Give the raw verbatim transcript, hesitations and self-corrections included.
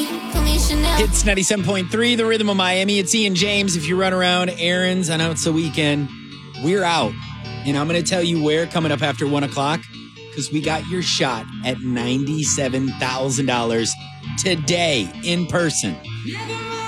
It's ninety-seven point three, the Rhythm of Miami. It's Ian James. If you run around errands, I know it's the weekend. We're out. And I'm going to tell you where coming up after one o'clock, because we got your shot at ninety-seven thousand dollars today in person.